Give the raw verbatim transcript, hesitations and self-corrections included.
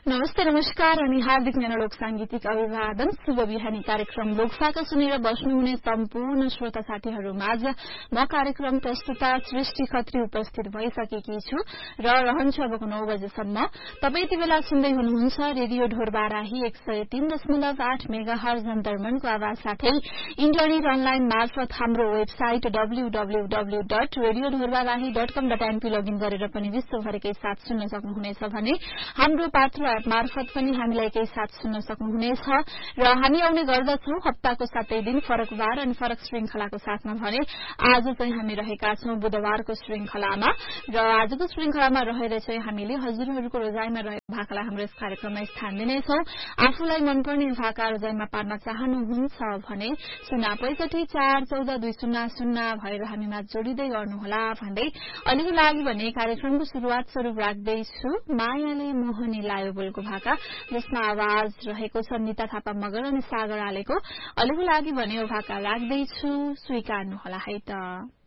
नमस्ते नमस्कार अनि हार्दिक मेरा लोक सांगीतिक अभिवादन शुभ बिहानी कार्यक्रम लोकसाका सुनेर बस्नुहुने सम्पूर्ण श्रोता साथीहरूमाझ म कार्यक्रम प्रस्तुता सृष्टि खत्री उपस्थित भइसकेकी छु र रहन्छु अबको नौ बजेसम्म। तपाई यति बेला सुन्दै हुनुहुन्छ रेडियो ढोरबाराही एक सय तीन दशमलव आठ मेगा हर्ज अन्तर्मनको आवाज साथै इन्टरनेट अनलाइन मार्फत हाम्रो website W W W dot radio Dhorbarahi dot कम डट एनपी लगइन गरेर पनि विश्वभरिकै साथ सुन्न सक्नुहुनेछ भने हाम्रो पात्र मार्फत पनि हामीलाई केही साथ सुन्न सक्नुहुनेछ र हामी आउने गर्दछौं हप्ताको सातै दिन फरक बार अनि फरक श्रृंखलाको साथमा भने आज चाहिँ हामी रहेका छौं बुधबारको श्रृंखलामा र आजको श्रृंखलामा रहेर चाहिँ हामीले हजुरहरूको रोजाइमा रहेको भाकालाई हाम्रो यस कार्यक्रममा स्थान दिनेछौं। आफूलाई मनपर्ने भाका रोजाइमा पार्न चाहनुहुन्छ भने शून्य पैंसठी चार चौध दुई शून्य शून्य भएर हामीमा जोडिँदै गर्नुहोला भन्दै अलिको लागि भने कार्यक्रमको शुरूआत स्वरूप राख्दैछु मायाले मोहनी लायो बोलको भाका जसमा आवाज रहेको छ निता थापा मगर अनि सागर आलेको। अलिको लागि भने यो भाका राख्दैछु स्वीकार्नुहोला है त।